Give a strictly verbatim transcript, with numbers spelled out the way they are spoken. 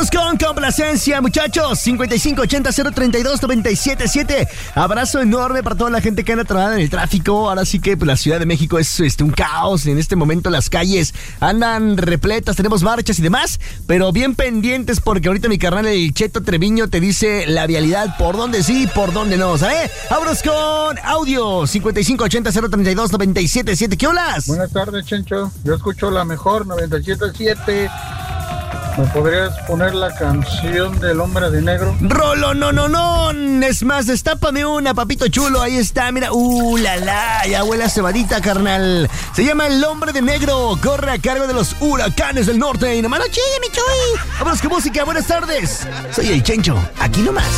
Vámonos con complacencia, muchachos. cincuenta y cinco ochenta cero treinta y dos noventa y siete siete. Abrazo enorme para toda la gente que anda trabajando en el tráfico. Ahora sí que pues, la Ciudad de México es este, un caos. En este momento las calles andan repletas, tenemos marchas y demás, pero bien pendientes porque ahorita mi carnal el Cheto Treviño te dice la vialidad por dónde sí, por dónde no, ¿sabes? Vámonos con audio cincuenta y cinco ochenta cero treinta y dos noventa y siete siete. ¿Qué holas? Buenas tardes, Chencho. Yo escucho la mejor noventa y siete siete. ¿Me podrías poner la canción del Hombre de Negro? Rolo, no, no, no. Es más, destápame una, papito chulo. Ahí está, mira. Uh, la, la. Ya huele a cebadita, carnal. Se llama El Hombre de Negro. Corre a cargo de los Huracanes del Norte. Y nomás no chille, mi chuy. Vámonos con música. Buenas tardes. Soy el Chencho. Aquí nomás.